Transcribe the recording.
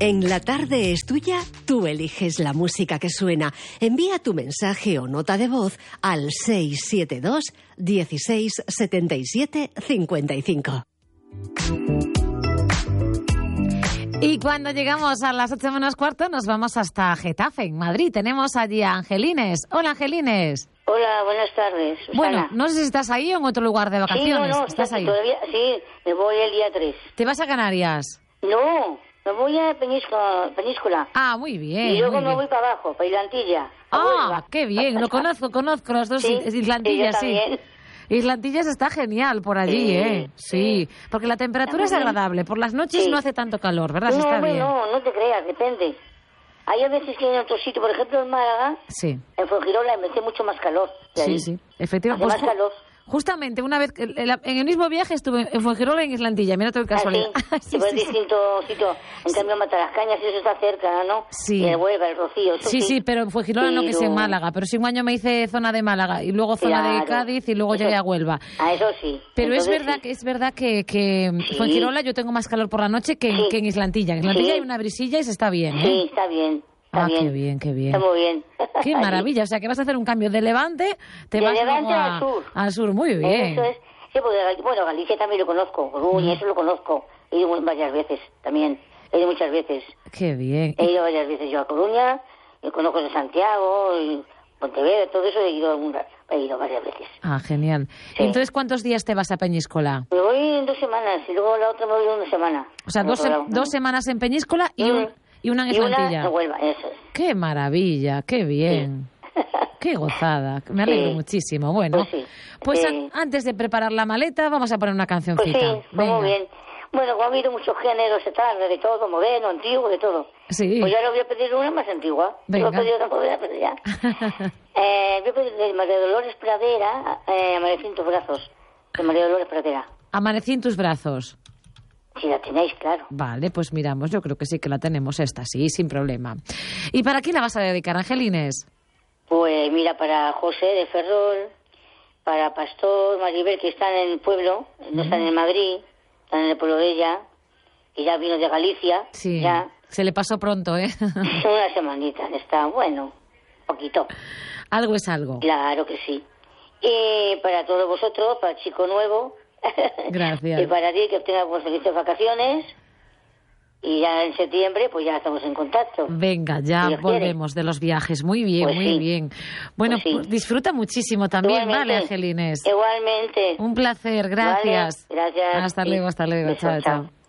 En La Tarde es Tuya, tú eliges la música que suena. Envía tu mensaje o nota de voz al 672 16 77 55. Y cuando llegamos a las 8 menos cuarto nos vamos hasta Getafe, en Madrid. Tenemos allí a Angelines. Hola, Angelines. Hola, buenas tardes, Susana. Bueno, no sé si estás ahí o en otro lugar de vacaciones. Sí, no, ¿Estás ahí? Todavía, sí, me voy el día 3. ¿Te vas a Canarias? No, me voy a Peñíscola. Ah, muy bien. Y luego muy me bien. voy para abajo, para Islantilla. Ah, qué bien, lo conozco las dos Islantillas, sí. Islantillas está genial por allí, Sí, porque la temperatura es agradable. Por las noches no hace tanto calor, ¿verdad? No, está bien. no te creas, depende. Hay a veces que en otro sitio, por ejemplo en Málaga, sí, en Fuengirola me hace mucho más calor. Sí, efectivamente. Hace más calor. Justamente una vez, en el mismo viaje estuve en Fuengirola y en Islantilla, mira todo el casualidad. Sí, pues distinto sitio. En cambio Matalascañas, eso está cerca, ¿no? Sí. Y el Huelva, el Rocío, eso sí, pero en Fuengirola no, que es en Málaga. Pero sí, un año me hice zona de Málaga y luego zona de Cádiz y luego llegué a Huelva. Eso sí. Pero entonces, es verdad que Fuengirola yo tengo más calor por la noche que en Islantilla. En Islantilla hay una brisilla y se está bien, ¿eh? Sí, está bien. Qué bien. Está muy bien. Qué maravilla. O sea, que vas a hacer un cambio de Levante, te vas Levante al sur. Al sur, muy bien. Eso es. Sí, porque, bueno, Galicia también lo conozco. Coruña, eso lo conozco. He ido varias veces también. He ido muchas veces. Qué bien. He ido varias veces yo a Coruña, y conozco de Santiago, y Pontevedra, todo eso he ido varias veces. Ah, genial. Sí. Entonces, ¿cuántos días te vas a Peñíscola? Me voy en 2 semanas y luego la otra me voy en 1 semana. O sea, dos semanas en Peñíscola y una en Islantilla. Y una en Huelva, eso es. ¡Qué maravilla! ¡Qué bien! Sí. ¡Qué gozada! Me alegro muchísimo. Bueno, pues antes de preparar la maleta, vamos a poner una cancioncita. Pues sí, muy bien. Bueno, como ha habido muchos géneros, de todo, moderno, antiguo, de todo. Sí. Pues yo ahora voy a pedir una más antigua. Venga. Voy a pedir otra, voy a pedir ya. Voy a pedir de María Dolores Pradera, Amanecí en tus brazos. De María Dolores Pradera. Amanecí en tus brazos. Si la tenéis, claro. Vale, pues miramos, yo creo que sí que la tenemos esta, sí, sin problema. ¿Y para quién la vas a dedicar, Angelines? Pues mira, para José de Ferrol, para Pastor, Maribel, que están en el pueblo, no están en Madrid, están en el pueblo de ella, y ya vino de Galicia. Sí, ya. Se le pasó pronto, ¿eh? Una semanita, está bueno, poquito. Algo es algo. Claro que sí. Y para todos vosotros, para Chico Nuevo. Gracias. Y para ti, que tengas felices vacaciones. Y ya en septiembre, pues ya estamos en contacto. Venga, ya volvemos de los viajes. Muy bien, pues muy bien. Bueno, pues disfruta muchísimo también, igualmente, ¿vale, Angelines? Igualmente. Un placer, gracias. Vale, gracias. Hasta luego, Besos, chao.